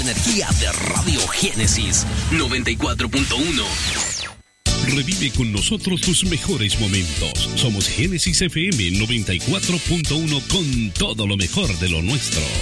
energía de Radio Génesis 94.1. Revive con nosotros tus mejores momentos. Somos Génesis FM 94.1 con todo lo mejor de lo nuestro.